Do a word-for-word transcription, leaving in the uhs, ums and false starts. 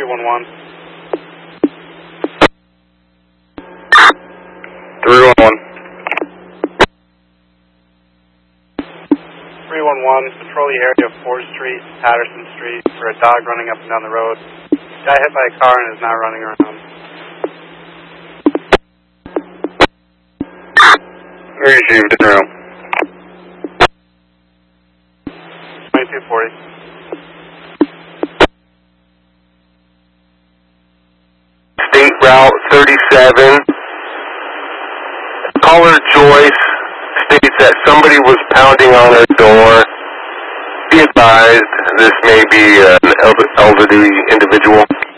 one one. three one one. three one one, patrol the area of fourth Street, Patterson Street, for a dog running up and down the road. Got hit by a car and is now running around. Received in room. twenty-two forty. State Route thirty-seven. Caller Joyce states that somebody was pounding on her door. Be advised, this may be an elderly individual.